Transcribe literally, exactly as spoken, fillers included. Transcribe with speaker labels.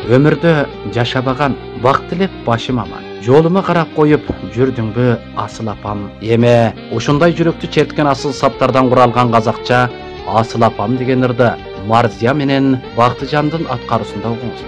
Speaker 1: Өмірді жашабаған бақ тілеп башым аман. Жолыма қарап қойып жүрдіңбі асыл апам. Еме, ошындай жүректі черткен асыл саптардан құралған қазақша асыл апам деген ырды Марзия менен Бақтыжандын атқарысында оқыңыз.